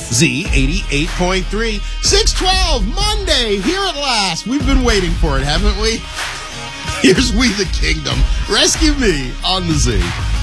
Z88.3. 612, Monday, here at last. We've been waiting for it, haven't we? Here's We the Kingdom. Rescue Me on the Z.